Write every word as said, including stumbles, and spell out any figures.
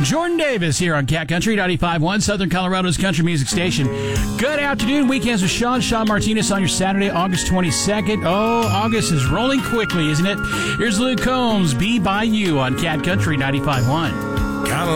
Jordan Davis here on Cat Country ninety-five point one, Southern Colorado's country music station. Good afternoon. Weekends with Sean. Sean Martinez on your Saturday, August twenty-second. Oh, August is rolling quickly, isn't it? Here's Luke Combs, Be By You on Cat Country ninety-five point one.